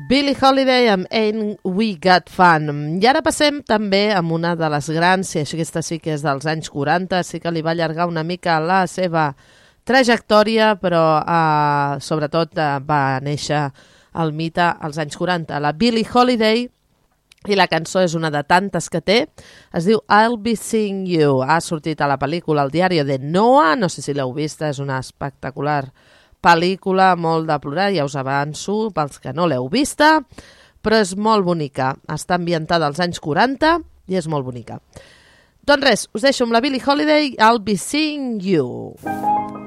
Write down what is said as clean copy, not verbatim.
Billie Holiday amb Ain't We Got Fun. I ara passem també amb una de les grans, i aquesta sí que és dels anys 40, sí que li va allargar una mica la seva trajectòria, però sobretot va néixer el mite als anys 40. La Billie Holiday, i la cançó és una de tantes que té, es diu I'll Be Seeing You. Ha sortit a la pel·lícula El diario de Noah, no sé si l'heu vista, és una espectacular pel·lícula, molt de plorar, ja us avanço pels que no l'heu vista, però és molt bonica. Està ambientada als anys 40 i és molt bonica. Doncs res, us deixo amb la Billie Holiday, I'll Be Seeing You.